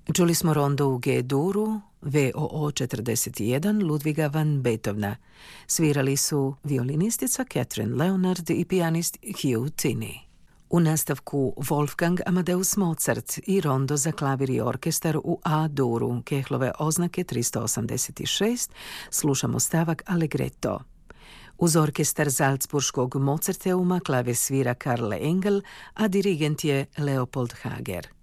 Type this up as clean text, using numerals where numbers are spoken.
Čuli smo rondo u G-duru, VOO 41 Ludviga van Beethovena. Svirali su violinistica Catherine Leonard i pijanist Hugh Tinney. U nastavku Wolfgang Amadeus Mozart i rondo za klavir i orkestar u A-duru, Kehlove oznake 386, slušamo stavak Allegretto. Uz orkestar Salzburškog Mozarteuma klavir svira Karl Engel, a dirigent je Leopold Hager.